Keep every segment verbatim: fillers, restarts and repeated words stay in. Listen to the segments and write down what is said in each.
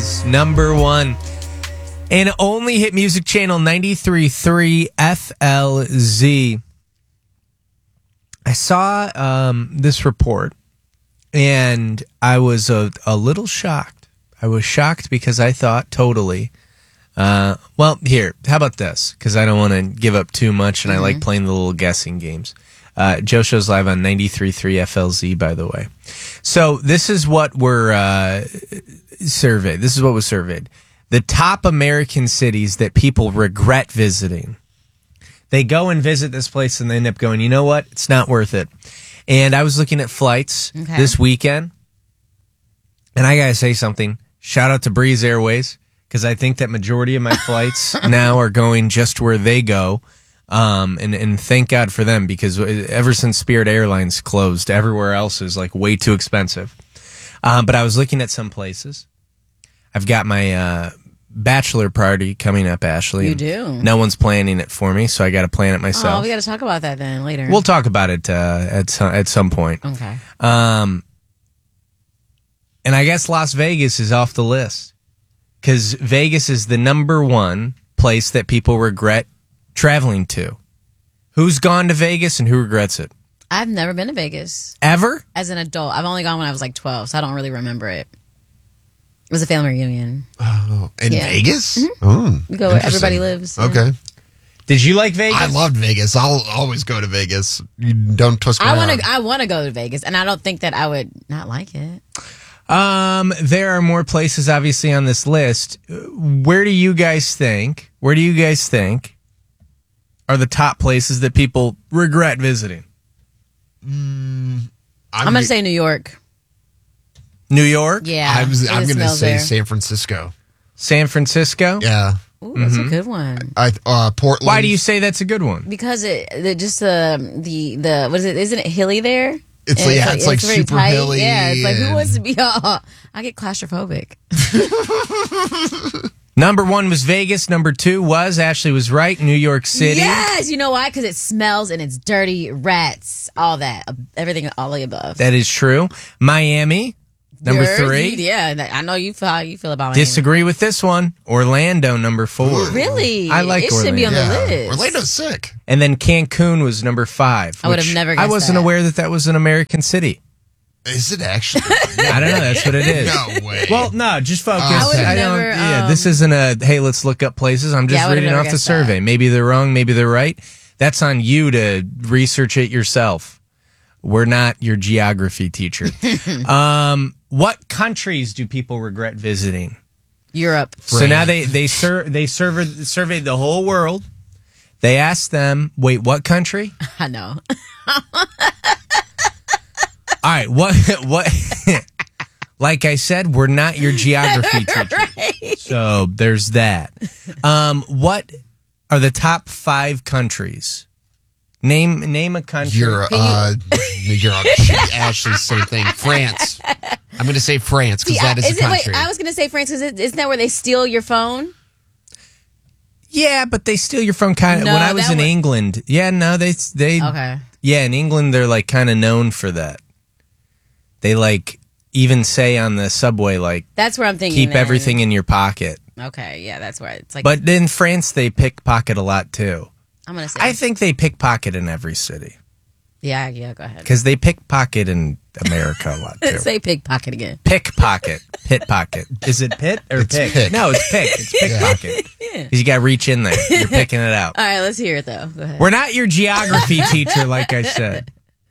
is number one. And only hit music channel ninety-three point three F L Z. I saw um, this report, and I was a, a little shocked. I was shocked because I thought totally, uh, well, here, how about this? Because I don't want to give up too much, and mm-hmm. I like playing the little guessing games. Uh, Joe Show's live on ninety-three point three F L Z, by the way. So this is what we're uh, surveyed. This is what was surveyed. The top American cities that people regret visiting. They go and visit this place and they end up going, you know what? It's not worth it. And I was looking at flights okay. this weekend. And I got to say something. Shout out to Breeze Airways, because I think that majority of my flights now are going just where they go. Um, and, and thank God for them, because ever since Spirit Airlines closed, everywhere else is like way too expensive. Um, but I was looking at some places. I've got my uh, bachelor party coming up, Ashley. You do. No one's planning it for me, so I got to plan it myself. Oh, we got to talk about that then later. We'll talk about it uh, at some, at some point. Okay. Um, and I guess Las Vegas is off the list, because Vegas is the number one place that people regret traveling to. Who's gone to Vegas and who regrets it? I've never been to Vegas. Ever? As an adult. I've only gone when I was like twelve, so I don't really remember it. It was a family reunion. Oh, in yeah. Vegas? Mm-hmm. Oh, we go where everybody lives. Yeah. Okay. Did you like Vegas? I loved Vegas. I'll always go to Vegas. You don't twist me I around. want to. I want to go to Vegas, and I don't think that I would not like it. Um, there are more places obviously on this list. Where do you guys think? Where do you guys think are the top places that people regret visiting? Mm, I'm, I'm going to say New York. New York? Yeah. I was, I'm going to say there. San Francisco. San Francisco? Yeah. Ooh, that's mm-hmm. a good one. I, uh, Portland. Why do you say that's a good one? Because it, it just uh, the the what is it? Isn't it hilly there? It's like, yeah, it's like, it's like super tight. hilly. Yeah, it's like, who wants to be? Oh, I get claustrophobic. Number one was Vegas. Number two was, Ashley was right, New York City. Yes, you know why? Because it smells and it's dirty, rats, all that, everything, all of the above. That is true. Miami. Number Yours, three. Yeah, I know you feel how you feel about Miami. Disagree with this one. Orlando, number four. Really? I like it Orlando. It should be on yeah. the list. Orlando's sick. And then Cancun was number five. I would have never guessed I wasn't that. aware that that was an American city. Is it actually? I don't know. That's what it is. No way. Well, no, just focus. I would I never, don't, yeah, um, this isn't a, hey, let's look up places. I'm just Yeah, I would've reading never off the guessed survey. that. Maybe they're wrong. Maybe they're right. That's on you to research it yourself. We're not your geography teacher. um, what countries do people regret visiting? Europe. So now they they sur- they surveyed, surveyed the whole world. They asked them, wait, what country? I know. All right, what what? Like I said, we're not your geography teacher, Right. so there's that. Um, what are the top five countries? Name name a country. Europe. Uh, Europe. Ashley, same thing. France. I'm going to say France because that is, is a country. It, wait, I was going to say France because isn't that where they steal your phone? Yeah, but they steal your phone kind of. No, when I was that in was- England, yeah, no, they they. Okay. Yeah, in England, they're like kind of known for that. They like even say on the subway, like, That's where I'm thinking. keep then. everything in your pocket. Okay, yeah, that's where it's like. But in France, they pickpocket a lot too. I'm gonna say. I think they pickpocket in every city yeah, yeah. Go ahead. because they pickpocket in America a lot too. Say pickpocket again. Pickpocket, pitpocket. Is it pit or It's pick? pick. No, it's pick. It's pickpocket. Because you got to reach in there. You're picking it out. All right, let's hear it though. Go ahead. We're not your geography teacher, like I said.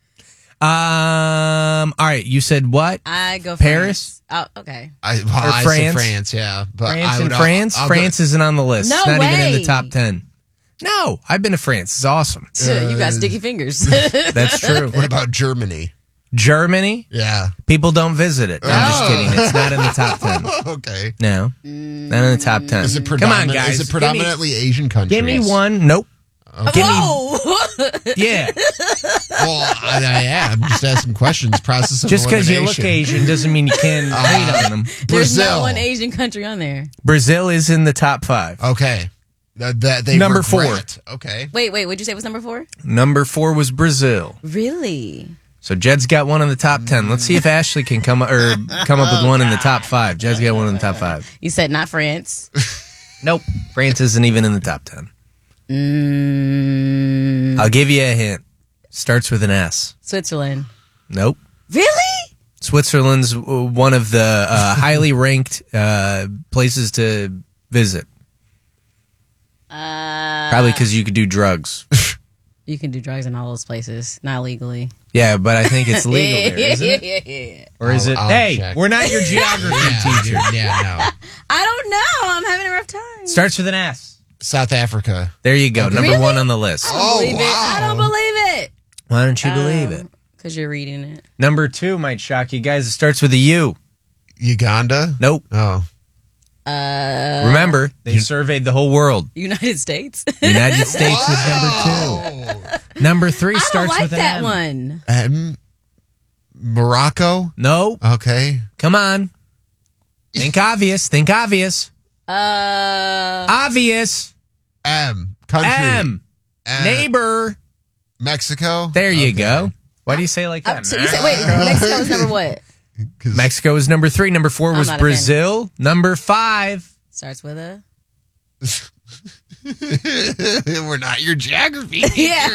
Um. All right. You said what? I go Paris? France. Oh, okay. I, well, Or I France? say France, yeah. But France I and would, I'll- France. I'll go- France isn't on the list. No it's not even in way. the top ten. No, I've been to France. It's awesome. you got sticky fingers. That's true. What about Germany? Germany. Yeah. People don't visit it. No, I'm just Oh. kidding. It's not in the top ten. Okay. No, not in the top ten. Is it Come on, predominant- guys. Is it predominantly Asian countries? Give me, give me one. Nope. Give me. Whoa! Yeah. Well, I, I am just asking questions. Process of Just because you look elimination. Asian doesn't mean you can hate on them. There's Brazil. not one Asian country on there. Brazil is in the top five. Okay. That, that they Number regret. Okay. Wait, wait. What'd you say was number four? Number four was Brazil. Really? So Jed's got one in the top ten. Let's see if Ashley can come or come up with one in the top five. Jed's got one in the top five. You said not France. Nope. France isn't even in the top ten. Mm, I'll give you a hint. Starts with an S. Switzerland. Nope. Really? Switzerland's one of the uh, highly ranked uh, places to visit. Uh, Probably because you could do drugs. You can do drugs in all those places, not legally. Yeah, but I think it's legal there, isn't it? yeah, yeah. Or is I'll- it? I'll Hey, check. we're not your geography Yeah, teacher. yeah, no. I don't know. I'm having a rough time. Starts with an S. South Africa. There you go. Number Really? one on the list. I don't Oh, believe it. I wow. don't believe it. Why don't you believe it? Because you're reading it. Number two might shock you guys. It starts with a U. Uganda? Nope. Oh. Uh, Remember, they surveyed the whole world. United States. United States is number two. Number three I don't starts like with an that M. one. Um, Morocco? No. Okay. Come on. Think obvious. Think obvious. Uh, Obvious. M. Country. M. M. Neighbor. Mexico? There you Okay. go. Why do you say it like uh, that? so you said, wait, Mexico is number what? 'Cause- Mexico is number three. Number four I'm was not a fan. Brazil. Number five. Starts with a. We're not your geography. Yeah.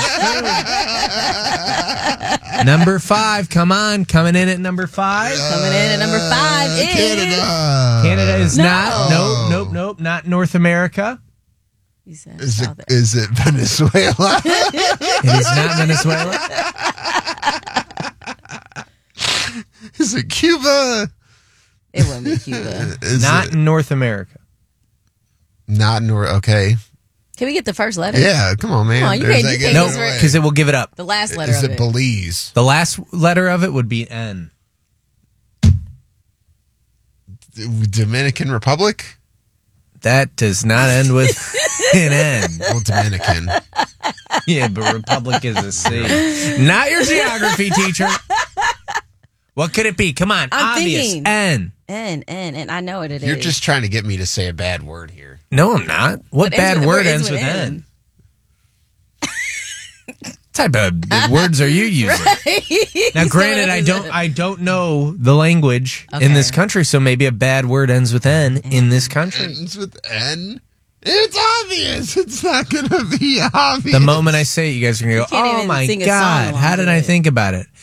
Number five. Come on. Coming in at number five. Coming in at number five is. Canada. Canada is No. not. Nope. Nope. Nope. Not North America. You said Is it, South- is it Venezuela? It is not Venezuela. Is it Cuba? It wouldn't be Cuba. Is Not it in North America. not nor okay? Can we get the first letter? Yeah, come on, man. Come on, you There's can't- that you getting can't No, in the way. because it will give it up. The last letter Is of it it. Belize? The last letter of it would be N. Dominican Republic? That does not end with an N. Well, Dominican. Yeah, but Republic is a C. Not your geography teacher. What could it be? Come on. I'm Obvious. thinking. N. And, and, and I know what it is. You're just trying to get me to say a bad word here. No, I'm not. What What ends bad with- word what ends with N? What type of words are you using? Now, granted, I don't, I don't know the language in Okay. this country, so maybe a bad word ends with N in this country. Ends with N? It's obvious. It's not going to be obvious. The moment I say it, you guys are going to go, can't oh even my sing a God, song how along did with I it." think about it?